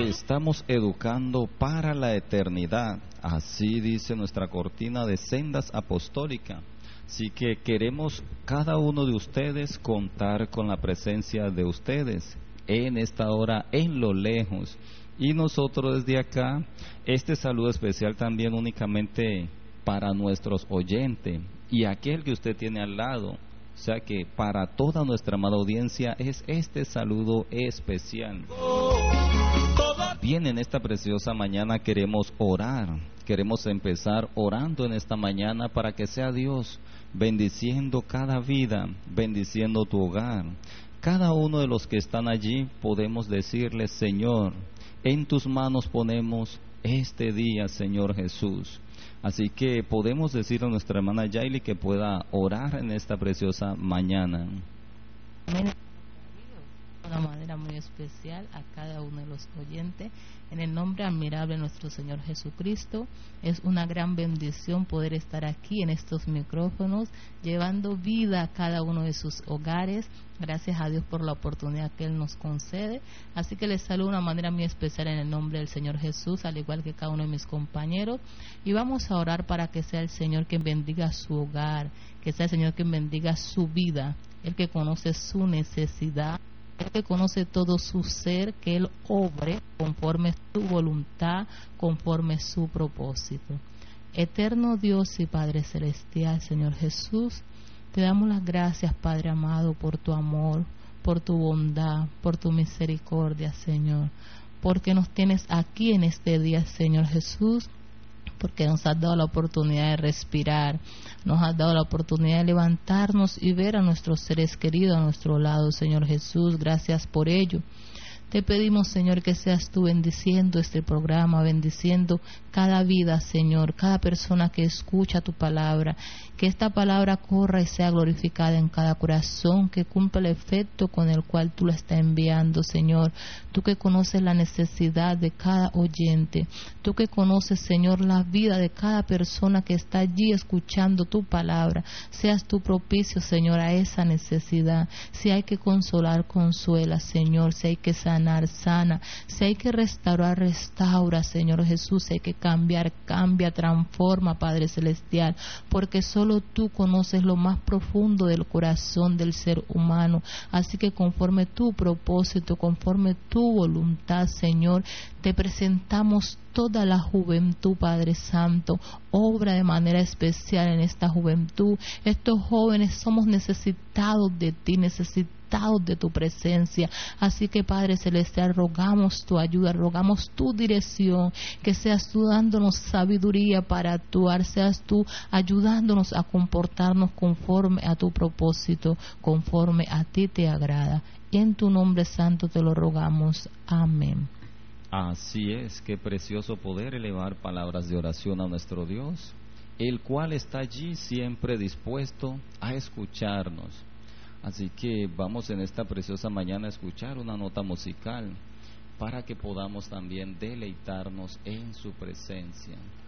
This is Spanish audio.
Estamos educando para la eternidad. Así dice nuestra cortina de Sendas Apostólica. Así que queremos cada uno de ustedes contar con la presencia de ustedes en esta hora en lo lejos. Y nosotros desde acá, este saludo especial también únicamente para nuestros oyentes y aquel que usted tiene al lado. O sea que para toda nuestra amada audiencia es este saludo especial. Bien, en esta preciosa mañana queremos orar. Queremos empezar orando en esta mañana para que sea Dios bendiciendo cada vida, bendiciendo tu hogar. Cada uno de los que están allí podemos decirle: Señor, en tus manos ponemos este día, Señor Jesús. Así que podemos decirle a nuestra hermana Yaili que pueda orar en esta preciosa mañana. Amén. De una manera muy especial a cada uno de los oyentes, en el nombre admirable de nuestro Señor Jesucristo. Es una gran bendición poder estar aquí en estos micrófonos, llevando vida a cada uno de sus hogares. Gracias a Dios por la oportunidad que Él nos concede. Así que les saludo de una manera muy especial en el nombre del Señor Jesús, al igual que cada uno de mis compañeros. Y vamos a orar para que sea el Señor quien bendiga su hogar, que sea el Señor quien bendiga su vida, el que conoce su necesidad, el que conoce todo su ser, que Él obre conforme su voluntad, conforme su propósito. Eterno Dios y Padre Celestial, Señor Jesús, te damos las gracias, Padre amado, por tu amor, por tu bondad, por tu misericordia, Señor, porque nos tienes aquí en este día, Señor Jesús, porque nos has dado la oportunidad de respirar, nos has dado la oportunidad de levantarnos y ver a nuestros seres queridos a nuestro lado, Señor Jesús. Gracias por ello. Te pedimos, Señor, que seas tú bendiciendo este programa, bendiciendo cada vida, Señor, cada persona que escucha tu palabra, que esta palabra corra y sea glorificada en cada corazón, que cumpla el efecto con el cual tú la estás enviando, Señor. Tú que conoces la necesidad de cada oyente, tú que conoces, Señor, la vida de cada persona que está allí escuchando tu palabra, seas tú propicio, Señor, a esa necesidad. Si hay que consolar, consuela, Señor. Si hay que sanar, sana. Si hay que restaurar, restaura, Señor Jesús. Si hay que cambiar, cambia, transforma, Padre Celestial, porque solo tú conoces lo más profundo del corazón del ser humano. Así que conforme tu propósito, conforme tu voluntad, Señor, te presentamos toda la juventud, Padre Santo. Obra de manera especial en esta juventud. Estos jóvenes somos necesitados de ti, necesitados de tu presencia. Así que, Padre Celestial, rogamos tu ayuda, rogamos tu dirección, que seas tú dándonos sabiduría para actuar, seas tú ayudándonos a comportarnos conforme a tu propósito, conforme a ti te agrada. En tu nombre santo te lo rogamos. Amén. Así es, qué precioso poder elevar palabras de oración a nuestro Dios, el cual está allí siempre dispuesto a escucharnos. Así que vamos en esta preciosa mañana a escuchar una nota musical para que podamos también deleitarnos en su presencia.